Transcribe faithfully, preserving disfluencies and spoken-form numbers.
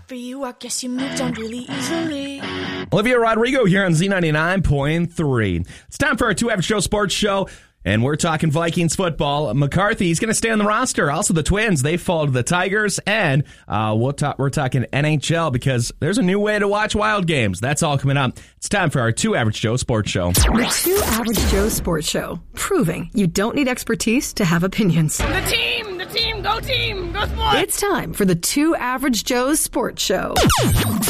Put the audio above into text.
for you, I guess you moved on really easily. Olivia Rodrigo here on Z ninety-nine point three. It's time for our Two Average Joe Sports Show, and we're talking Vikings football. McCarthy's going to stay on the roster. Also, the Twins, they fall to the Tigers, and uh, we'll talk, we're talking N H L because there's a new way to watch wild games. That's all coming up. It's time for our Two Average Joe Sports Show. The Two Average Joe Sports Show, proving you don't need expertise to have opinions. The team, the team, go team, go sports. It's time for the Two Average Joe's Sports Show.